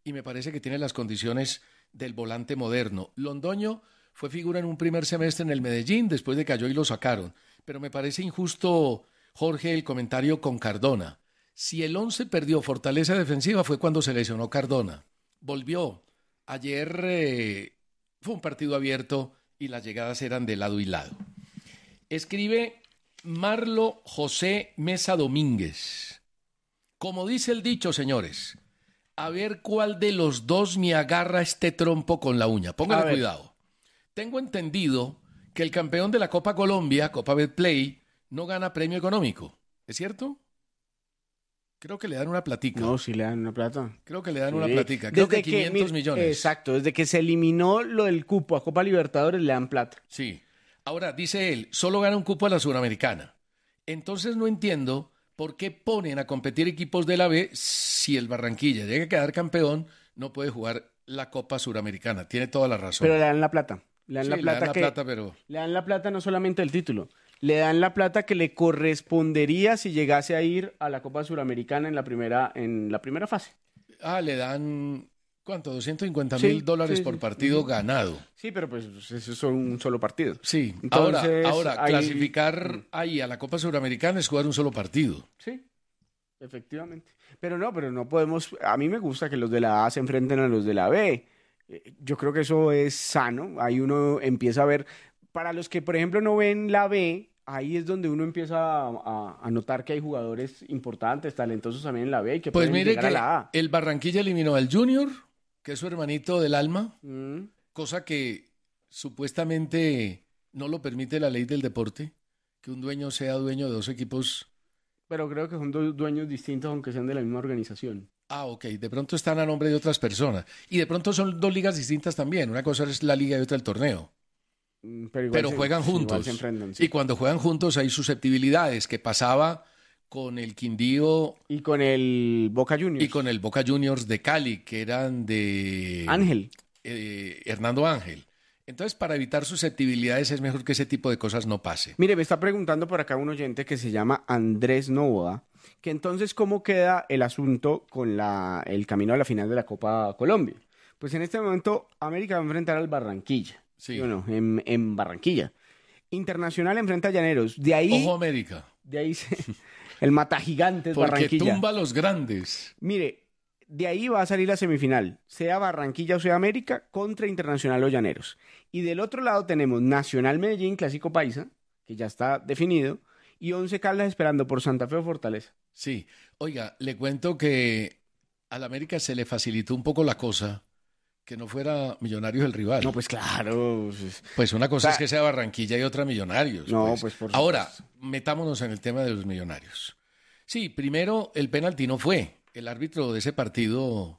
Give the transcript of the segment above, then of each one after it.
y me parece que tiene las condiciones del volante moderno. Londoño fue figura en un primer semestre en el Medellín, después de que cayó y lo sacaron. Pero me parece injusto, Jorge, el comentario con Cardona. Si el 11 perdió fortaleza defensiva fue cuando se lesionó Cardona. Volvió. Ayer fue un partido abierto y las llegadas eran de lado y lado. Escribe Marlo José Mesa Domínguez. Como dice el dicho, señores, a ver cuál de los dos me agarra este trompo con la uña. Póngale cuidado. Tengo entendido que el campeón de la Copa Colombia, Copa Betplay, no gana premio económico. ¿Es cierto? Creo que le dan una platica. No, sí le dan una plata. Creo que le dan una platica. Creo que 500 millones. Exacto, desde que se eliminó lo del cupo a Copa Libertadores le dan plata. Sí. Ahora, dice él, solo gana un cupo a la Suramericana. Entonces no entiendo por qué ponen a competir equipos de la B si el Barranquilla llega a quedar campeón, no puede jugar la Copa Suramericana. Tiene toda la razón. Pero le dan la plata. Le dan Sí, la plata, le dan la plata, pero... Le dan la plata no solamente el título, le dan la plata que le correspondería si llegase a ir a la Copa Suramericana en la primera fase. Le dan, ¿cuánto? $250,000 por partido ganado. Sí, pero pues eso es un solo partido. Sí, Entonces, ahora ahí... clasificar ahí a la Copa Suramericana es jugar un solo partido. Sí, efectivamente. Pero no podemos... A mí me gusta que los de la A se enfrenten a los de la B. Yo creo que eso es sano. Ahí uno empieza a ver... Para los que, por ejemplo, no ven la B, ahí es donde uno empieza a notar que hay jugadores importantes, talentosos también en la B y que pues pueden mire llegar que a la A. el Barranquilla eliminó al Junior, que es su hermanito del alma, cosa que supuestamente no lo permite la ley del deporte, que un dueño sea dueño de dos equipos. Pero creo que son dos dueños distintos, aunque sean de la misma organización. Ok, de pronto están a nombre de otras personas. Y de pronto son dos ligas distintas también. Una cosa es la liga y otra el torneo. Pero juegan juntos. Sí. Y cuando juegan juntos hay susceptibilidades, que pasaba con el Quindío y con el Boca Juniors. Y con el Boca Juniors de Cali, que eran de Ángel. Hernando Ángel. Entonces, para evitar susceptibilidades es mejor que ese tipo de cosas no pase. Mire, me está preguntando por acá un oyente que se llama Andrés Novoa, que entonces, ¿cómo queda el asunto con el camino a la final de la Copa Colombia? Pues en este momento, América va a enfrentar al Barranquilla. Sí. Bueno, en Barranquilla. Internacional enfrenta a Llaneros. De ahí... Ojo América. De ahí el matagigantes Barranquilla. Porque tumba a los grandes. Mire, de ahí va a salir la semifinal, sea Barranquilla o sea América, contra Internacional o Llaneros. Y del otro lado tenemos Nacional Medellín, Clásico Paisa, que ya está definido, y 11 Caldas esperando por Santa Fe o Fortaleza. Sí. Oiga, le cuento que al América se le facilitó un poco la cosa, que no fuera Millonarios el rival. No, pues claro. Pues una cosa es que sea Barranquilla y otra Millonarios. No, pues por supuesto. Ahora, metámonos en el tema de los Millonarios. Sí, primero, el penalti no fue. El árbitro de ese partido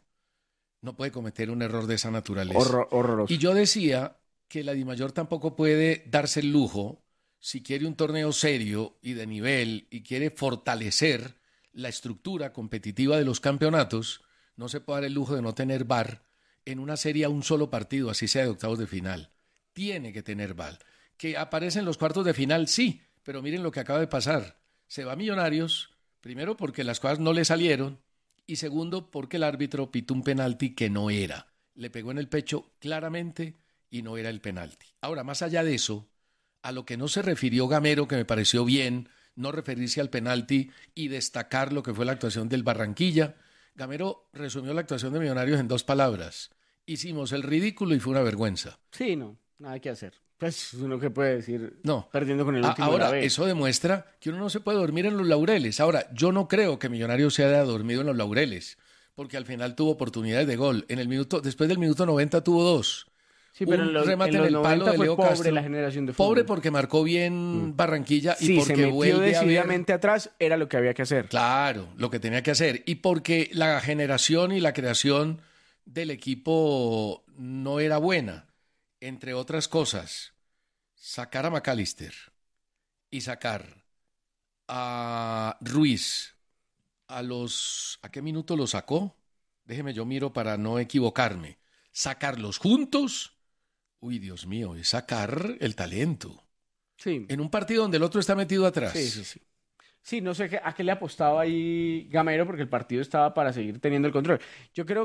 no puede cometer un error de esa naturaleza. Horroroso. Y yo decía que la Dimayor tampoco puede darse el lujo, si quiere un torneo serio y de nivel y quiere fortalecer la estructura competitiva de los campeonatos, no se puede dar el lujo de no tener VAR en una serie a un solo partido, así sea de octavos de final. Tiene que tener VAR. Que aparece en los cuartos de final, sí, pero miren lo que acaba de pasar. Se va a Millonarios, primero porque las cosas no le salieron, y segundo porque el árbitro pitó un penalti que no era. Le pegó en el pecho claramente y no era el penalti. Ahora, más allá de eso, a lo que no se refirió Gamero, que me pareció bien, no referirse al penalti y destacar lo que fue la actuación del Barranquilla, Gamero resumió la actuación de Millonarios en 2 palabras. Hicimos el ridículo y fue una vergüenza. Sí, no, nada que hacer. Pues uno que puede decir, no, perdiendo con el último ahora, de la B. Eso demuestra que uno no se puede dormir en los laureles. Ahora, yo no creo que Millonarios se haya dormido en los laureles, porque al final tuvo oportunidades de gol. Después del minuto 90 tuvo 2. Sí, pero un remate en el palo de Leo pobre Castro. La generación de fútbol. Pobre porque marcó bien Barranquilla y sí, porque se metió vuelve decididamente atrás, era lo que había que hacer. Claro, lo que tenía que hacer. Y porque la generación y la creación del equipo no era buena. Entre otras cosas, sacar a McAllister y sacar a Ruiz ¿a qué minuto lo sacó? Déjeme yo miro para no equivocarme. Sacarlos juntos. Uy, Dios mío, es sacar el talento. Sí. En un partido donde el otro está metido atrás. Sí. Sí, no sé a qué le apostaba ahí Gamero porque el partido estaba para seguir teniendo el control. Yo creo